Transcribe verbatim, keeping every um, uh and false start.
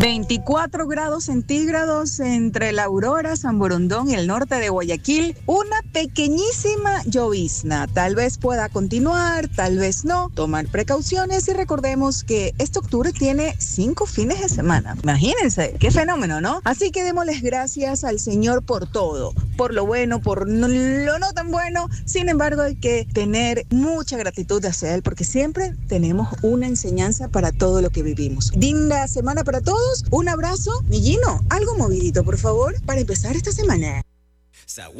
veinticuatro grados centígrados entre la Aurora, San Borondón y el norte de Guayaquil. Una pequeñísima llovizna. Tal vez pueda continuar, tal vez no. Tomar precauciones y recordemos que este octubre tiene cinco fines de semana. Imagínense, qué fenómeno, ¿no? Así que démosles gracias al Señor por todo, por lo bueno, por no, lo no tan bueno. Sin embargo, hay que tener mucha gratitud hacia Él porque siempre tenemos una enseñanza para todo lo que vivimos. Linda semana para todos. Un abrazo. Millino, algo movidito, por favor, para empezar esta semana.